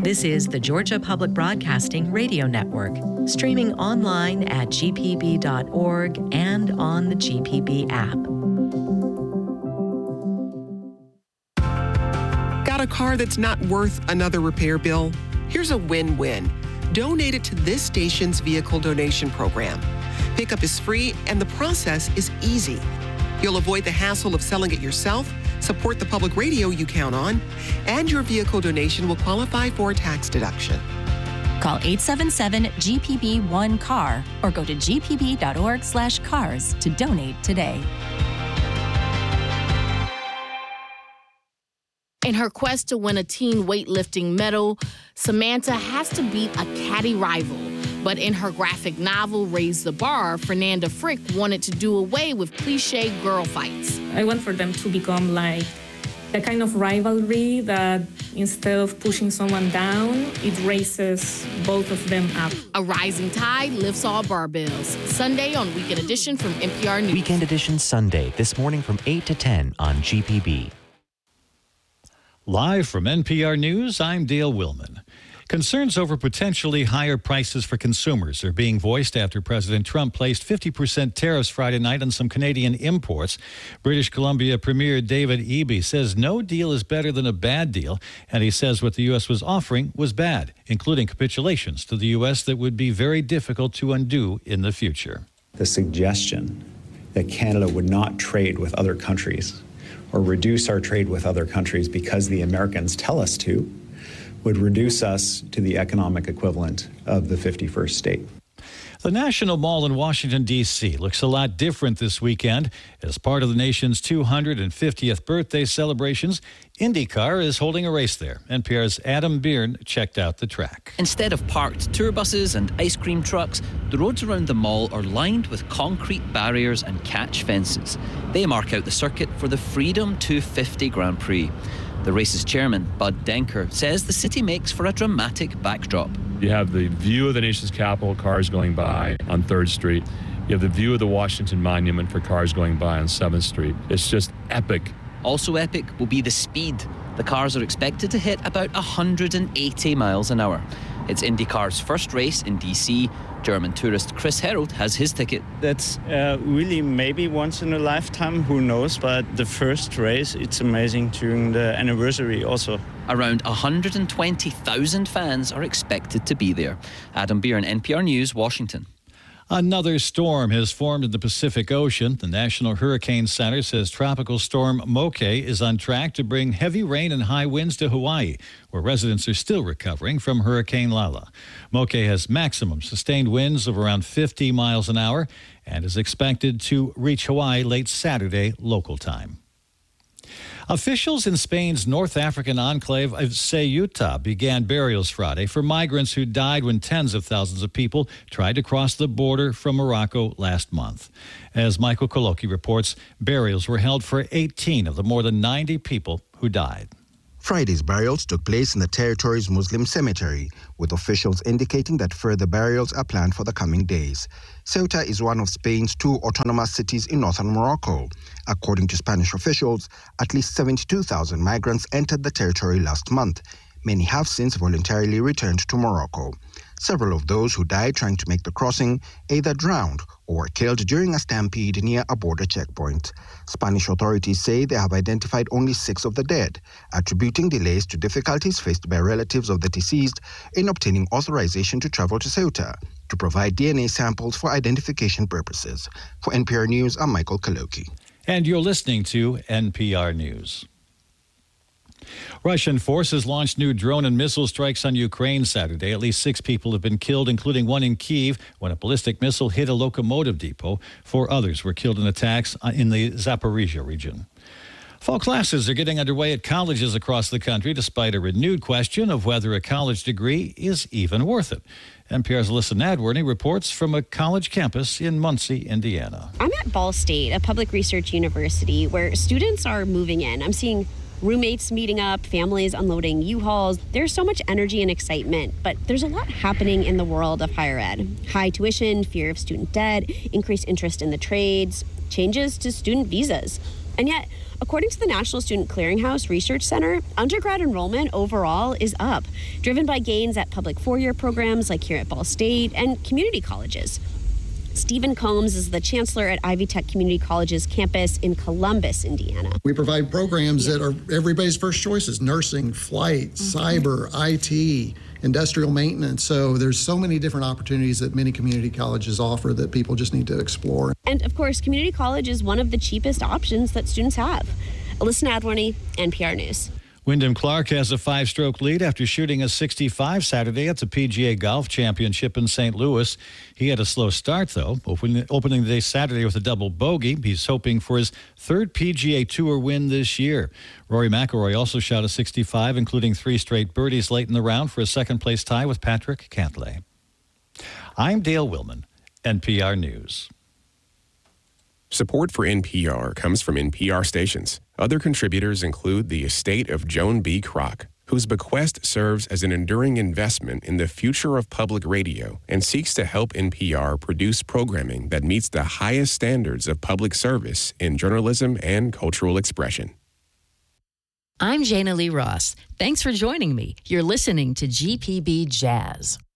This is the Georgia Public Broadcasting Radio Network, streaming online at gpb.org and on the GPB app. Got a car that's not worth another repair bill? Here's a win-win. Donate it to this station's vehicle donation program. Pickup is free and the process is easy. You'll avoid the hassle of selling it yourself, support the public radio you count on, and your vehicle donation will qualify for a tax deduction. Call 877-GPB-1-CAR or go to gpb.org/cars to donate today. In her quest to win a teen weightlifting medal, Samantha has to beat a catty rival. But in her graphic novel, Raise the Bar, Fernanda Frick wanted to do away with cliché girl fights. I want for them to become like a kind of rivalry that instead of pushing someone down, it raises both of them up. A rising tide lifts all barbells. Sunday on Weekend Edition from NPR News. Weekend Edition Sunday, this morning from 8 to 10 on GPB. Live from NPR News, I'm Dale Willman. Concerns over potentially higher prices for consumers are being voiced after President Trump placed 50% tariffs Friday night on some Canadian imports. British Columbia Premier David Eby says no deal is better than a bad deal, and he says what the U.S. was offering was bad, including capitulations to the U.S. that would be very difficult to undo in the future. The suggestion that Canada would not trade with other countries or reduce our trade with other countries because the Americans tell us to would reduce us to the economic equivalent of the 51st state. The National Mall in Washington, D.C. looks a lot different this weekend. As part of the nation's 250th birthday celebrations, IndyCar is holding a race there. NPR's Adam Byrne checked out the track. Instead of parked tour buses and ice cream trucks, the roads around the mall are lined with concrete barriers and catch fences. They mark out the circuit for the Freedom 250 Grand Prix. The race's chairman, Bud Denker, says the city makes for a dramatic backdrop. You have the view of the nation's capital, cars going by on 3rd Street. You have the view of the Washington Monument for cars going by on 7th Street. It's just epic. Also epic will be the speed. The cars are expected to hit about 180 miles an hour. It's IndyCar's first race in D.C. German tourist Chris Herold has his ticket. That's really maybe once in a lifetime, who knows, but the first race, it's amazing during the anniversary also. Around 120,000 fans are expected to be there. Adam Byrne, NPR News, Washington. Another storm has formed in the Pacific Ocean. The National Hurricane Center says Tropical Storm Moke is on track to bring heavy rain and high winds to Hawaii, where residents are still recovering from Hurricane Lala. Moke has maximum sustained winds of around 50 miles an hour and is expected to reach Hawaii late Saturday local time. Officials in Spain's North African enclave of Ceuta began burials Friday for migrants who died when tens of thousands of people tried to cross the border from Morocco last month. As Michael Coloki reports, burials were held for 18 of the more than 90 people who died. Friday's burials took place in the territory's Muslim cemetery, with officials indicating that further burials are planned for the coming days. Ceuta is one of Spain's 2 autonomous cities in northern Morocco. According to Spanish officials, at least 72,000 migrants entered the territory last month. Many have since voluntarily returned to Morocco. Several of those who died trying to make the crossing either drowned or were killed during a stampede near a border checkpoint. Spanish authorities say they have identified only 6 of the dead, attributing delays to difficulties faced by relatives of the deceased in obtaining authorization to travel to Ceuta to provide DNA samples for identification purposes. For NPR News, I'm Michael Kaloki. And you're listening to NPR News. Russian forces launched new drone and missile strikes on Ukraine Saturday. At least 6 people have been killed, including one in Kyiv, when a ballistic missile hit a locomotive depot. 4 others were killed in attacks in the Zaporizhia region. Fall classes are getting underway at colleges across the country, despite a renewed question of whether a college degree is even worth it. NPR's Alyssa Nadworny reports from a college campus in Muncie, Indiana. I'm at Ball State, a public research university, where students are moving in. I'm seeing roommates meeting up, families unloading U-Hauls. There's so much energy and excitement, but there's a lot happening in the world of higher ed. High tuition, fear of student debt, increased interest in the trades, changes to student visas. And yet, according to the National Student Clearinghouse Research Center, undergrad enrollment overall is up, driven by gains at public four-year programs like here at Ball State and community colleges. Stephen Combs is the chancellor at Ivy Tech Community College's campus in Columbus, Indiana. We provide programs that are everybody's first choices: nursing, flight, cyber, IT, industrial maintenance. So there's so many different opportunities that many community colleges offer that people just need to explore. And of course, community college is one of the cheapest options that students have. Alyssa Nadworny, NPR News. Wyndham Clark has a 5-stroke lead after shooting a 65 Saturday at the PGA Golf Championship in St. Louis. He had a slow start, though, opening the day Saturday with a double bogey. He's hoping for his third PGA Tour win this year. Rory McIlroy also shot a 65, including 3 straight birdies late in the round for a second-place tie with Patrick Cantlay. I'm Dale Willman, NPR News. Support for NPR comes from NPR stations. Other contributors include the estate of Joan B. Kroc, whose bequest serves as an enduring investment in the future of public radio and seeks to help NPR produce programming that meets the highest standards of public service in journalism and cultural expression. I'm Jana Lee Ross. Thanks for joining me. You're listening to GPB Jazz.